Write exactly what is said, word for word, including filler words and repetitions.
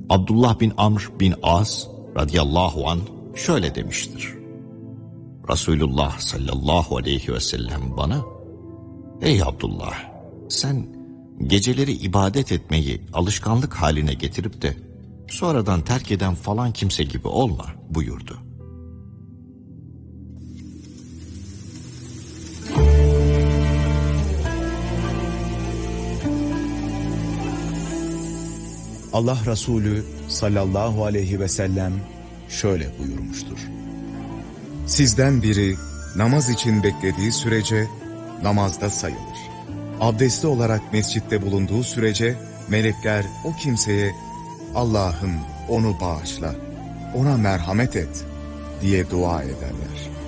Abdullah bin Amr bin As radıyallahu anh şöyle demiştir. Resulullah sallallahu aleyhi ve sellem bana, "Ey Abdullah, sen geceleri ibadet etmeyi alışkanlık haline getirip de sonradan terk eden falan kimse gibi olma," buyurdu. Allah Resulü sallallahu aleyhi ve sellem şöyle buyurmuştur. Sizden biri namaz için beklediği sürece namazda sayılır. Abdestli olarak mescitte bulunduğu sürece melekler o kimseye "Allah'ım onu bağışla, ona merhamet et" diye dua ederler.